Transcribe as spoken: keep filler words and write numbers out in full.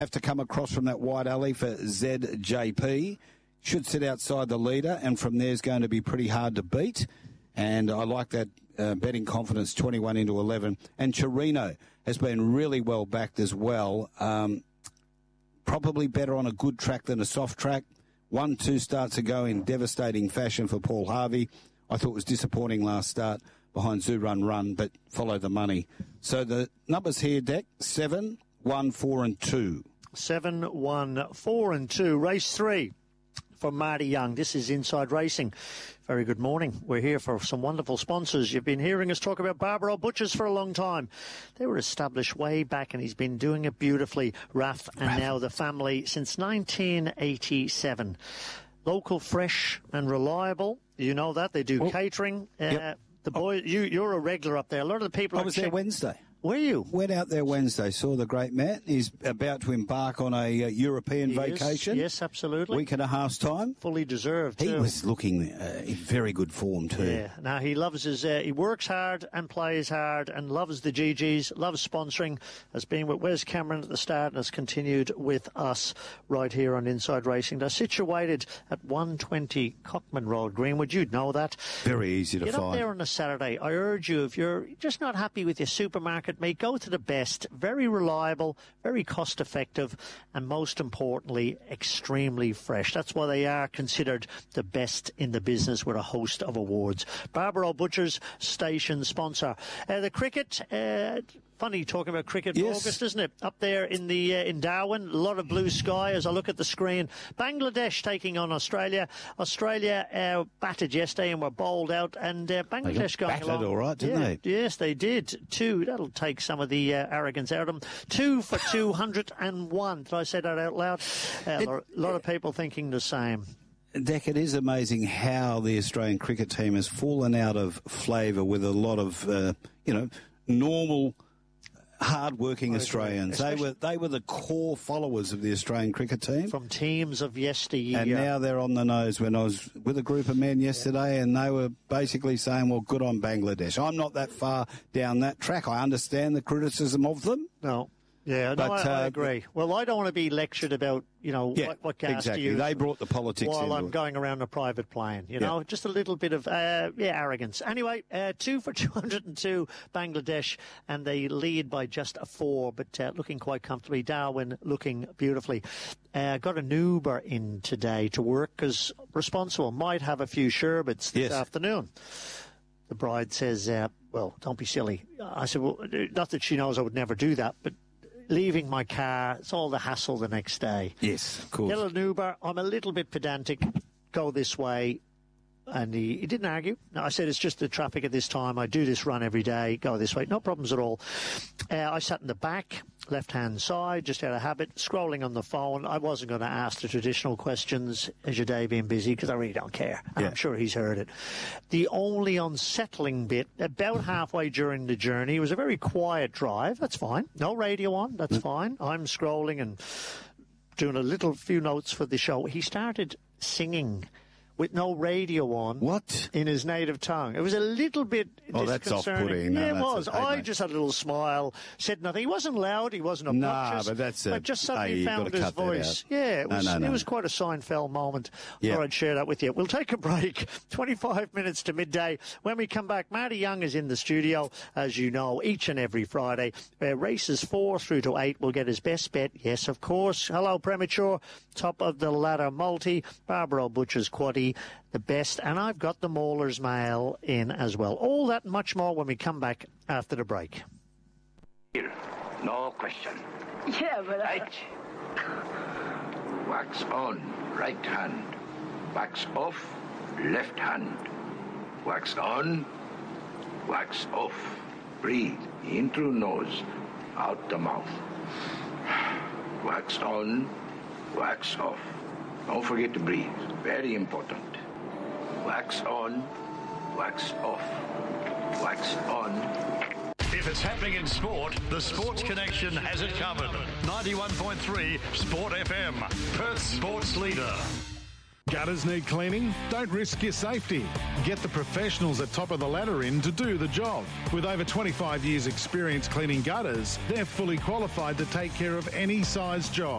Have to come across from that wide alley for Z J P. Should sit outside the leader, and from there is going to be pretty hard to beat. And I like that uh, betting confidence, twenty-one into eleven. And Chirino has been really well backed as well. Um, probably better on a good track than a soft track. One, two starts ago in devastating fashion for Paul Harvey. I thought it was disappointing last start behind Zoo Run Run, but follow the money. So the numbers here, Deck, seven, one, four and two. Seven, one, four and two. Race three for Marty Young. This is Inside Racing. Very good morning. We're here for some wonderful sponsors. You've been hearing us talk about Barbaro Butchers for a long time. They were established way back, and he's been doing it beautifully, Raf, and Raf. Now the family, since nineteen eighty-seven. Local, fresh and reliable. You know that. They do oh. catering. Uh, yep. The boy, oh. you, you're a regular up there. A lot of the people... I was there Wednesday. Were you? Went out there Wednesday, saw the great man. He's about to embark on a uh, European he vacation. Is. Yes, absolutely. Week and a half's time. Fully deserved, He too. was looking uh, in very good form, too. Yeah. Now, he loves his... Uh, he works hard and plays hard and loves the G Gs, loves sponsoring, has been with Wes Cameron at the start and has continued with us right here on Inside Racing. They're situated at one twenty Cockman Road, Greenwood. You'd know that. Very easy to Get find. Get up there on a Saturday. I urge you, if you're just not happy with your supermarket, mate, go to the best. Very reliable, very cost-effective, and most importantly, extremely fresh. That's why they are considered the best in the business with a host of awards. Barbaro Butchers, station sponsor. Uh, the cricket... Uh, Funny talking about cricket in yes. August, isn't it? Up there in the uh, in Darwin, a lot of blue sky as I look at the screen. Bangladesh taking on Australia. Australia uh, battered yesterday and were bowled out, and uh, Bangladesh going battered along. all right, didn't yeah, they? Yes, they did. Two. That'll take some of the uh, arrogance out of them. Two for two hundred and one. Did I say that out loud? Uh, it, a lot of people thinking the same. Deck, it is amazing how the Australian cricket team has fallen out of flavour with a lot of, uh, you know, normal... hard-working Australians. They were they were the core followers of the Australian cricket team. From teams of yesteryear. And now they're on the nose. When I was with a group of men yesterday, yeah. and they were basically saying, well, good on Bangladesh. I'm not that far down that track. I understand the criticism of them. No. Yeah, but, no, I, uh, I agree. Well, I don't want to be lectured about, you know, yeah, what, what gas exactly. to use. They brought the politics while into I'm it. going around a private plane, you know, yeah. just a little bit of, uh, yeah, arrogance. Anyway, uh, two for two hundred and two, Bangladesh, and they lead by just a four, but uh, looking quite comfortably. Darwin looking beautifully. Uh, got an Uber in today to work because responsible might have a few sherbets this yes. afternoon. The bride says, uh, well, don't be silly. I said, well, not that she knows I would never do that, but leaving my car, it's all the hassle the next day. Yes, of course. Get an Uber. I'm a little bit pedantic. Go this way. And he, he didn't argue. No, I said, it's just the traffic at this time. I do this run every day. Go this way. No problems at all. Uh, I sat in the back, left-hand side, just out of habit, scrolling on the phone. I wasn't going to ask the traditional questions, is your day being busy? Because I really don't care. And yeah. I'm sure he's heard it. The only unsettling bit, about halfway during the journey, was a very quiet drive. That's fine. No radio on. That's mm. fine. I'm scrolling and doing a little few notes for the show. He started singing with no radio on. What? In his native tongue. It was a little bit oh, that's off-putting. No, yeah, it that's was. A, I mate. just had a little smile, said nothing. He wasn't loud, he wasn't obnoxious. Nah, but that's a... I just suddenly hey, found his voice. Yeah, it was, no, no, no. it was quite a Seinfeld moment. Yeah. Thought I'd share that with you. We'll take a break. twenty-five minutes to midday. When we come back, Marty Young is in the studio, as you know, each and every Friday. Uh, races four through to eight will get his best bet. Yes, of course. Hello, Premature. Top of the ladder multi. Barbaro Butcher's quaddie. The best, and I've got the Mauler's Mail in as well. All that and much more when we come back after the break. Here, no question. Yeah, but I... Right. Wax on, right hand. Wax off, left hand. Wax on, wax off. Breathe in through nose, out the mouth. Wax on, wax off. Don't forget to breathe. Very important. Wax on, wax off. Wax on. If it's happening in sport, the Sports Connection has it covered. ninety-one point three Sport F M, Perth's sports leader. Gutters need cleaning? Don't risk your safety. Get the professionals at Top of the Ladder in to do the job. With over twenty-five years experience cleaning gutters, they're fully qualified to take care of any size job.